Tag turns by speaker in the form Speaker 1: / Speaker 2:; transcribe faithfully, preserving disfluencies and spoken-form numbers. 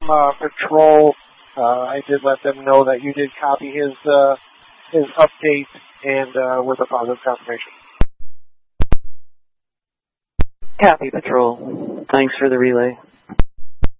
Speaker 1: uh, Patrol. Uh, I did let them know that you did copy his uh, his update and uh, with a positive confirmation.
Speaker 2: Copy, Patrol. Thanks for the relay.